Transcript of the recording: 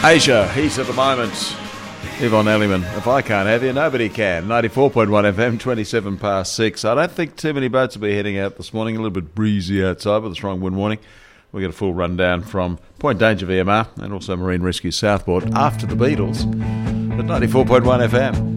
Asia, he's at the moment. Yvonne Elliman, if I can't have you, nobody can. 94.1 FM, 27 past 6. I don't think too many boats will be heading out this morning. A little bit breezy outside with a strong wind warning. We'll get a full rundown from Point Danger VMR and also Marine Rescue Southport after the Beatles at 94.1 FM.